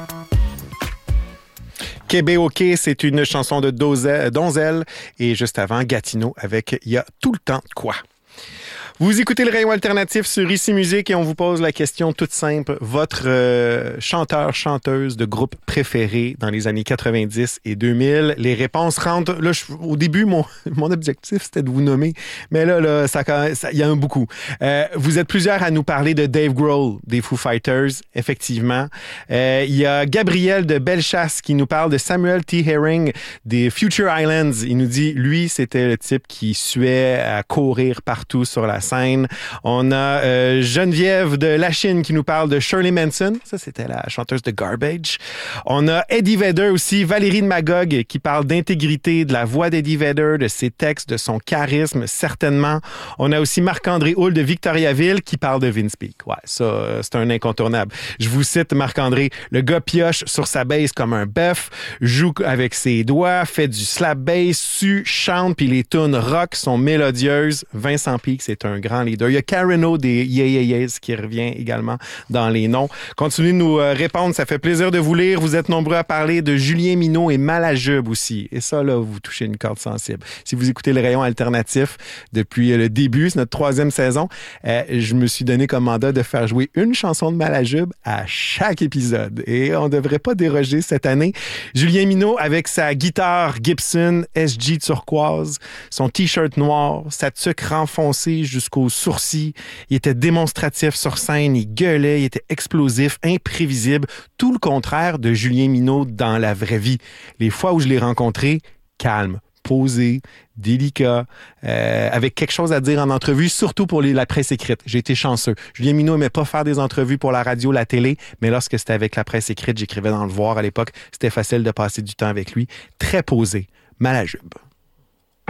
Québec OK, c'est une chanson de Donzelle. Et juste avant, Gatineau avec « Il y a tout le temps de quoi ». Vous écoutez le Rayon Alternatif sur Ici Musique et on vous pose la question toute simple. Votre chanteur-chanteuse de groupe préféré dans les années 90 et 2000. Les réponses rentrent. Là, au début, mon objectif, c'était de vous nommer. Mais là il y en a beaucoup. Vous êtes plusieurs à nous parler de Dave Grohl, des Foo Fighters, effectivement. Il y a Gabriel de Bellechasse qui nous parle de Samuel T. Herring des Future Islands. Il nous dit, lui, c'était le type qui suait à courir partout sur la scène. On a Geneviève de Lachine qui nous parle de Shirley Manson. Ça, c'était la chanteuse de Garbage. On a Eddie Vedder aussi, Valérie de Magog qui parle d'intégrité, de la voix d'Eddie Vedder, de ses textes, de son charisme, certainement. On a aussi Marc-André Houle de Victoriaville qui parle de Vince Peake. Ouais, ça, c'est un incontournable. Je vous cite Marc-André. Le gars pioche sur sa bass comme un bœuf, joue avec ses doigts, fait du slap bass, chante, puis les tunes rock sont mélodieuses. Vincent Peake, c'est un grand leader. Il y a Karen O des Yeah Yeah Yeahs qui revient également dans les noms. Continuez de nous répondre, ça fait plaisir de vous lire. Vous êtes nombreux à parler de Julien Minot et Malajube aussi. Et ça, là, vous touchez une corde sensible. Si vous écoutez le Rayon Alternatif depuis le début, c'est notre 3e saison, je me suis donné comme mandat de faire jouer une chanson de Malajube à chaque épisode. Et on ne devrait pas déroger cette année. Julien Minot avec sa guitare Gibson SG turquoise, son t-shirt noir, sa tuque renfoncée jusqu'aux sourcils. Il était démonstratif sur scène, il gueulait, il était explosif, imprévisible. Tout le contraire de Julien Minot dans la vraie vie. Les fois où je l'ai rencontré, calme, posé, délicat, avec quelque chose à dire en entrevue, surtout pour la presse écrite. J'ai été chanceux. Julien Minot n'aimait pas faire des entrevues pour la radio, la télé, mais lorsque c'était avec la presse écrite, j'écrivais dans Le Voir à l'époque, c'était facile de passer du temps avec lui. Très posé, Malajube.